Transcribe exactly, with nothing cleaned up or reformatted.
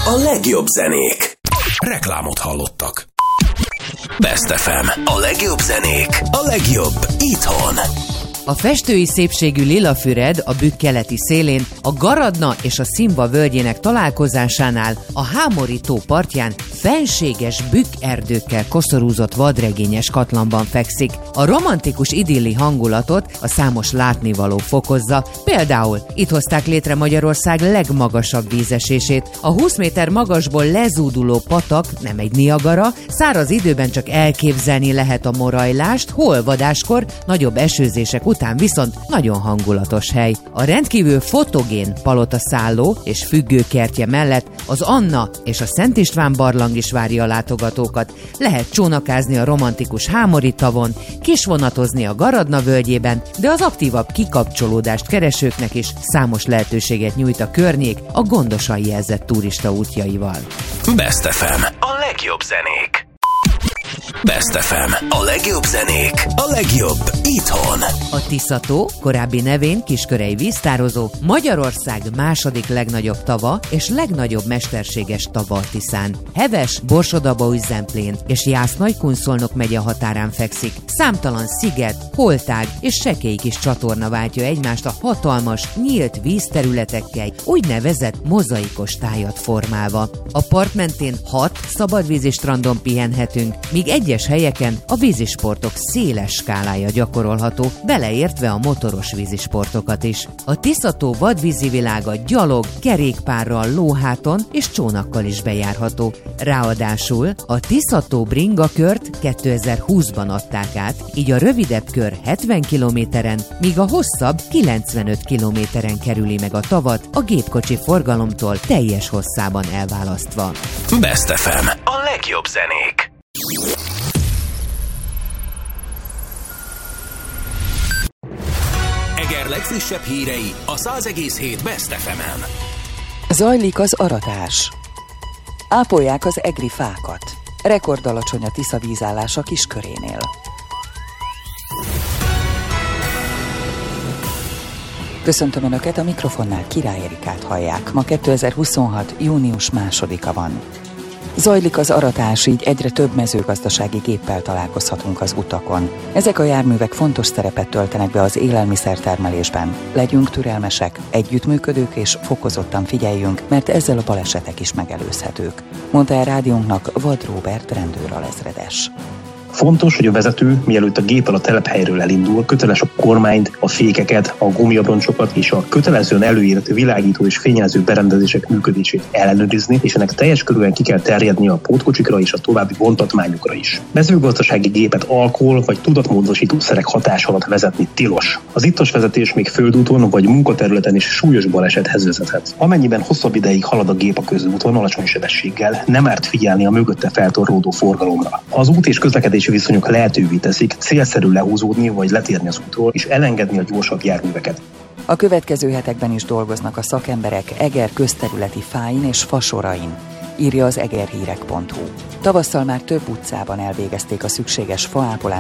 A legjobb zenék. Reklámot hallottak. Best ef em. A legjobb zenék. A legjobb itthon. A festői szépségű Lilafüred a Bükk keleti szélén, a Garadna és a Szimba völgyének találkozásánál, a Hámori tó partján fenséges bükk-erdőkkel koszorúzott vadregényes katlanban fekszik. A romantikus idilli hangulatot a számos látnivaló fokozza, például itt hozták létre Magyarország legmagasabb vízesését. A húsz méter magasból lezúduló patak nem egy Niagara, száraz időben csak elképzelni lehet a morajlást, holvadáskor, nagyobb esőzések után viszont nagyon hangulatos hely. A rendkívül fotogén palotaszálló és függőkertje mellett az Anna és a Szent István barlang is várja a látogatókat. Lehet csónakázni a romantikus Hámori tavon, kisvonatozni a Garadna völgyében, de az aktívabb kikapcsolódást keresőknek is számos lehetőséget nyújt a környék a gondosan jelzett turista útjaival. Best ef em. A legjobb zenék. Best ef em. A legjobb zenék. A legjobb itthon. A Tisza-tó, korábbi nevén Kiskörei víztározó, Magyarország második legnagyobb tava és legnagyobb mesterséges tava a Tiszán. Heves, Borsod-Abaúj-Zemplén és Jász-Nagykun-Szolnok megye határán fekszik. Számtalan sziget, holtág és sekély kis csatorna váltja egymást a hatalmas, nyílt vízterületekkel, úgynevezett mozaikos tájat formálva. A part mentén hat szabadvízi strandon pihenhetünk, míg egyes helyeken a vízisportok széles skálája gyakorolható, beleértve a motoros vízisportokat is. A Tisza-tó vadvízi világa gyalog, kerékpárral, lóháton és csónakkal is bejárható. Ráadásul a Tisza-tó bringakört kétezer-húszban adták át, így a rövidebb kör hetven kilométeren, míg a hosszabb kilencvenöt kilométeren kerüli meg a tavat a gépkocsi forgalomtól teljes hosszában elválasztva. Best ef em. A legjobb zenék. Eger legfrissebb hírei a száz egész hét Best ef emen. Zajlik az aratás. Ápolják az egri fákat. Rekordalacsony a Tisza vízállása Kiskörénél. Köszöntöm Önöket, a mikrofonnál Király Erikát hallják. Ma kétezer-huszonhat. június másodika van. Zajlik az aratás, így egyre több mezőgazdasági géppel találkozhatunk az utakon. Ezek a járművek fontos szerepet töltenek be az élelmiszertermelésben. Legyünk türelmesek, együttműködők és fokozottan figyeljünk, mert ezzel a balesetek is megelőzhetők, mondta el rádiónknak Vad Róbert rendőralezredes. Fontos, hogy a vezető, mielőtt a géppel a telephelyről elindul, köteles a kormányt, a fékeket, a gumiabroncsokat és a kötelezően előírt világító és fényező berendezések működését ellenőrizni, és ennek teljes körülön ki kell terjedni a pótkocsikra és a további vontatmányokra is. Mezőgazdasági gépet alkohol vagy tudatmódosítószerek hatás alatt vezetni tilos. Az ittas vezetés még földúton vagy munkaterületen is súlyos balesethez vezethet. Amennyiben hosszabb ideig halad a gép a közúton alacsony sebességgel, nem árt figyelni a mögötte feltorlódó forgalomra. Az út és közlekedés viszonyok lehetővé teszik célszerű lehúzódni vagy letérni az útról és elengedni a gyorsabb járműveket. A következő hetekben is dolgoznak a szakemberek Eger közterületi fáin és fasorain, írja az egerhírek pont hu. Tavasszal már több utcában elvégezték a szükséges faápolást